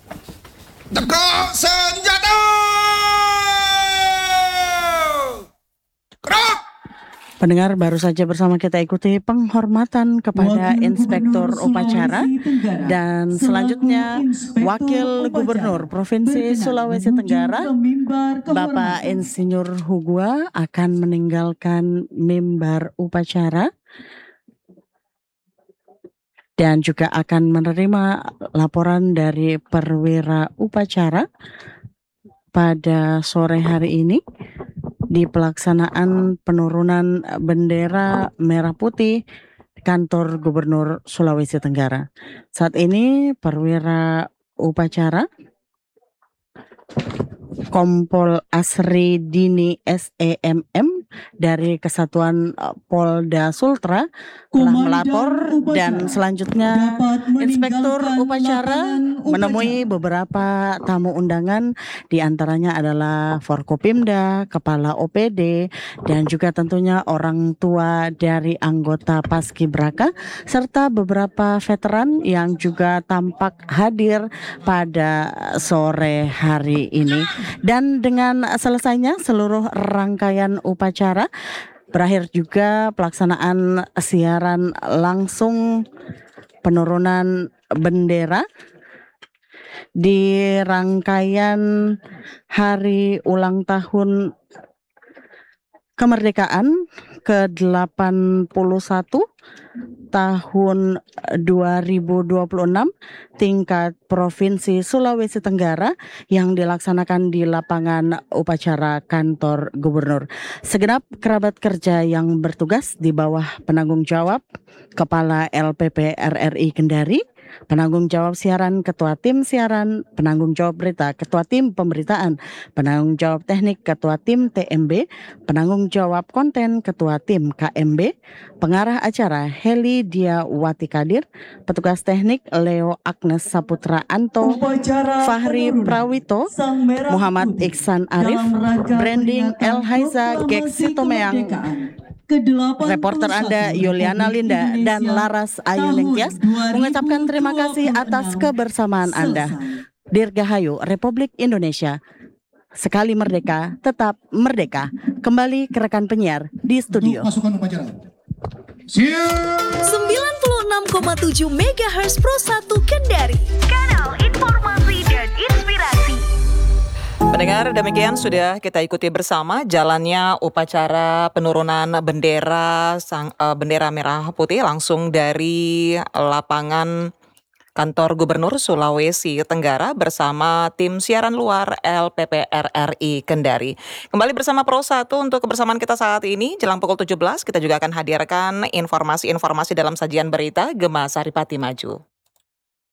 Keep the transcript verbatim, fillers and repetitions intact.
Tegak senjata! Gerak! Pendengar, baru saja bersama kita ikuti penghormatan kepada Wakil Inspektur Gubernur Upacara Sulawesi Tenggara, dan selaku selanjutnya Inspektur Wakil Upacara, Gubernur Provinsi berkenan Sulawesi menuju Tenggara, ke mimbar Bapak kehormatan. Insinyur Hugua akan meninggalkan mimbar upacara dan juga akan menerima laporan dari perwira upacara pada sore hari ini di pelaksanaan penurunan bendera merah putih kantor Gubernur Sulawesi Tenggara. Saat ini perwira upacara Kompol Asri Dini S E M M dari Kesatuan eh, Polda Sultra telah melapor dan selanjutnya Inspektur Upacara menemui beberapa tamu undangan, di antaranya adalah Forkopimda, Kepala O P D, dan juga tentunya orang tua dari anggota Paskibraka serta beberapa veteran yang juga tampak hadir pada sore hari ini. Dan dengan selesainya seluruh rangkaian upacara, berakhir juga pelaksanaan siaran langsung penurunan bendera di rangkaian hari ulang tahun kemerdekaan ke delapan puluh satu tahun dua ribu dua puluh enam tingkat Provinsi Sulawesi Tenggara yang dilaksanakan di lapangan upacara kantor Gubernur. Segenap kerabat kerja yang bertugas di bawah penanggung jawab Kepala L P P R R I Kendari, penanggung jawab siaran, ketua tim siaran, penanggung jawab berita, ketua tim pemberitaan, penanggung jawab teknik, ketua tim T M B, penanggung jawab konten, ketua tim K M B, pengarah acara Heli Diawati Kadir, petugas teknik Leo Agnes Saputra Anto, Upacara Fahri penurunan Prawito, Sang Merah Muhammad Putih Iksan Arif, dalam rangka branding peringatan El Haiza Proklamasi Geksito Meang, Kemerdekaan ke delapan puluh satu reporter Anda Yuliana Republik Linda dan Indonesia Laras Ayu tahun Ningtyas mengucapkan terima kasih atas dua ribu dua puluh enam kebersamaan Anda. selesai. Dirgahayu Republik Indonesia. Sekali merdeka, tetap merdeka. Kembali ke rekan penyiar di studio. Untuk pasukan upacara. Siap! sembilan puluh enam koma tujuh megahertz Pro satu Kendari. Kanal informasi dan inspirasi. Pendengar, demikian sudah kita ikuti bersama jalannya upacara penurunan bendera sang, uh, bendera merah putih langsung dari lapangan kantor Gubernur Sulawesi Tenggara bersama tim siaran luar L P P R R I Kendari. Kembali bersama Pro satu untuk kebersamaan kita saat ini. Jelang pukul tujuh belas kita juga akan hadirkan informasi-informasi dalam sajian berita Gema Saripati Maju.